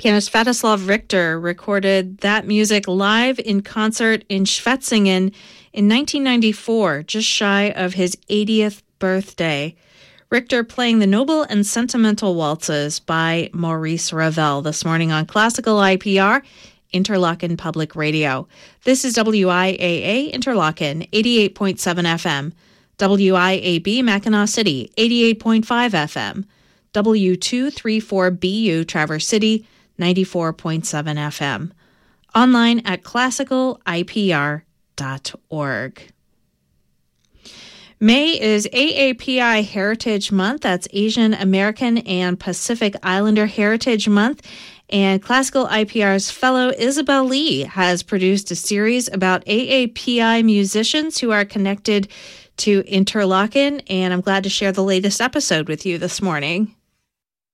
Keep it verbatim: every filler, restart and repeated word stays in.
Pianist Svatoslav Richter recorded that music live in concert in Schwetzingen in nineteen ninety-four, just shy of his eightieth birthday. Richter playing the Noble and Sentimental Waltzes by Maurice Ravel this morning on Classical I P R, Interlochen Public Radio. This is W I A A Interlochen, eighty-eight point seven F M, W I A B Mackinac City, eighty-eight point five F M, W two thirty-four B U Traverse City, ninety-four point seven F M. Online at classical I P R dot org. May is A A P I Heritage Month. That's Asian American and Pacific Islander Heritage Month. And Classical I P R's fellow Isabel Lee has produced a series about A A P I musicians who are connected to Interlochen, and I'm glad to share the latest episode with you this morning.